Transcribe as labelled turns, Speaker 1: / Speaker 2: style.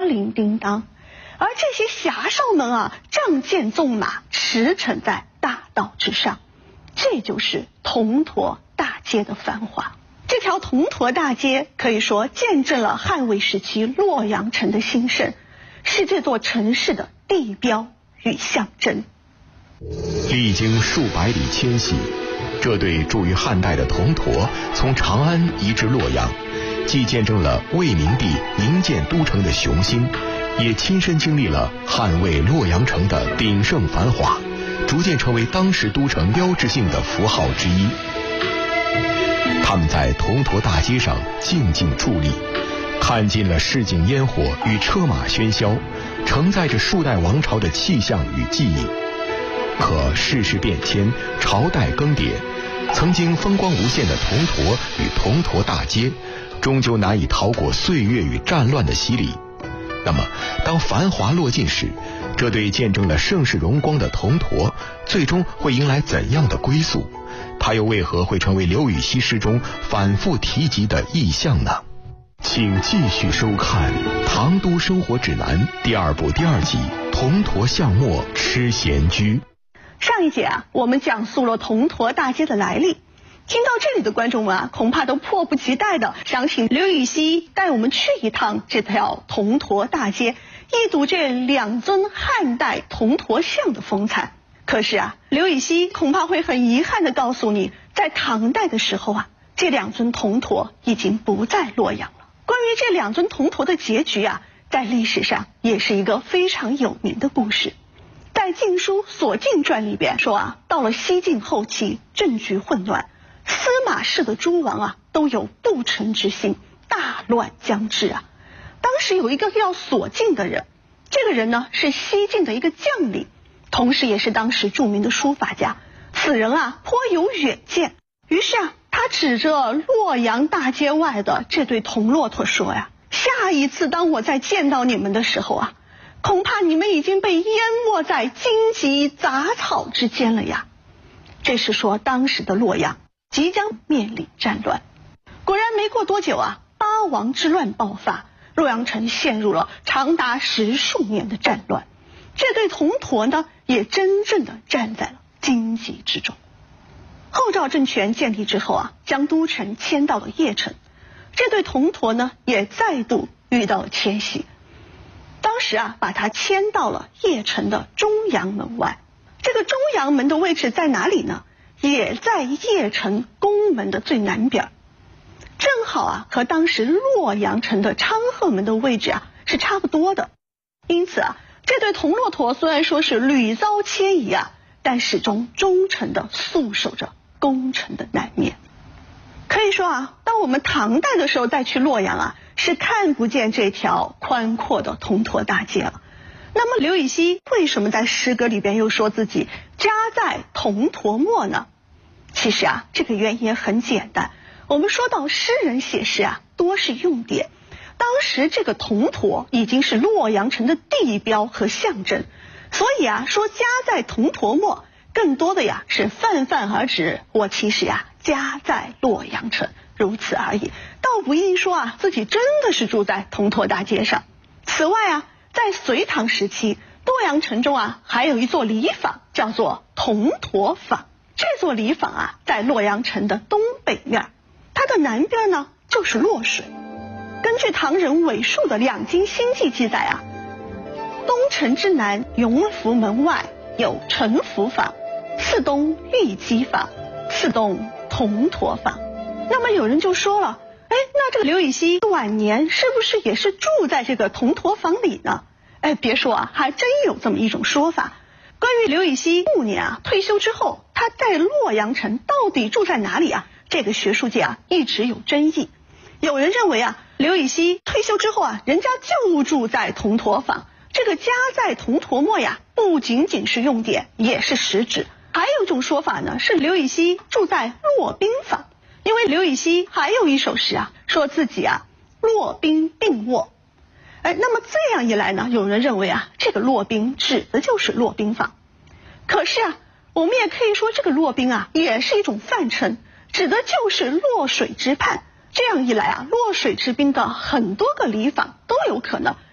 Speaker 1: 铃叮当。而这些侠少们啊，仗剑纵马，驰骋在大道之上，这就是铜驼大街的繁华。这条铜驼大街可以说见证了汉魏时期洛阳城的兴盛，是这座城市的地标与象征。
Speaker 2: 历经数百里迁徙，这对筑于汉代的铜驼从长安移至洛阳，既见证了魏明帝营建都城的雄心，也亲身经历了汉魏洛阳城的鼎盛繁华，逐渐成为当时都城标志性的符号之一。他们在铜驼大街上静静伫立，看尽了市井烟火与车马喧嚣，承载着数代王朝的气象与记忆。可世事变迁，朝代更迭，曾经风光无限的铜驼与铜驼大街，终究难以逃过岁月与战乱的洗礼。那么当繁华落尽时，这对见证了盛世荣光的铜驼最终会迎来怎样的归宿？它又为何会成为刘禹锡诗中反复提及的意象呢？请继续收看《唐都生活指南》第2部第2集《铜驼巷陌吃闲居》。
Speaker 1: 上一节啊，我们讲述了铜驼大街的来历。听到这里的观众们啊，恐怕都迫不及待的想请刘禹锡带我们去一趟这条铜驼大街，一睹这2尊汉代铜驼像的风采。可是啊，刘禹锡恐怕会很遗憾的告诉你，在唐代的时候啊，这2尊铜驼已经不在洛阳了。关于这2尊铜驼的结局啊，在历史上也是一个非常有名的故事。在《晋书·所晋传》里边说啊，到了西晋后期，政局混乱，司马氏的诸王啊都有不臣之心，大乱将至啊。当时有一个叫所晋的人，这个人呢是西晋的一个将领，同时也是当时著名的书法家。此人啊颇有远见，于是啊他指着洛阳大街外的这对铜骆驼说呀，下一次当我再见到你们的时候啊，恐怕你们已经被淹没在荆棘杂草之间了呀。这是说当时的洛阳即将面临战乱。果然没过多久啊，八王之乱爆发，洛阳城陷入了长达10数年的战乱。这对铜驼呢，也真正的站在了荆棘之中。后赵政权建立之后啊，将都城迁到了邺城，这对铜驼呢，也再度遇到了迁徙。当时啊，把它迁到了邺城的中阳门外。这个中阳门的位置在哪里呢？也在邺城宫门的最南边，正好啊和当时洛阳城的昌鹤门的位置啊是差不多的。因此啊，这对铜骆驼虽然说是屡遭迁移啊，但始终忠诚的肃守着攻城的南面。可以说啊，当我们唐代的时候再去洛阳啊，是看不见这条宽阔的铜驼大街了。那么刘禹锡为什么在诗歌里边又说自己家在铜驼陌呢？其实啊，这个原因很简单。我们说到诗人写诗啊，多是用典。当时这个铜驼已经是洛阳城的地标和象征，所以啊，说家在铜驼陌，更多的呀是泛泛而指我其实呀家在洛阳城，如此而已，倒不应说啊自己真的是住在铜驼大街上。此外啊，在隋唐时期，洛阳城中啊还有一座礼坊，叫做铜驼坊。这座礼坊啊在洛阳城的东北面，它的南边呢就是洛水。根据唐人韦树的《两京新记》记载啊，东城之南永福门外有陈福坊，次东玉鸡坊，次东铜驼坊。那么有人就说了，那这个刘禹锡晚年是不是也是住在这个铜驼坊里呢？别说啊，还真有这么一种说法。关于刘禹锡暮年啊退休之后，他在洛阳城到底住在哪里啊？这个学术界啊一直有争议。有人认为啊，刘禹锡退休之后啊，人家就住在铜驼坊。这个家在铜驼陌呀，不仅仅是用典，也是实质。还有一种说法呢，是刘禹锡住在骆宾坊。因为刘禹锡还有一首诗啊，说自己啊骆宾病卧。那么这样一来呢，有人认为啊，这个骆宾指的就是骆宾坊。可是啊，我们也可以说这个骆宾啊，也是一种泛称，指的就是洛水之畔。这样一来啊，洛水之滨的很多个礼坊都有可能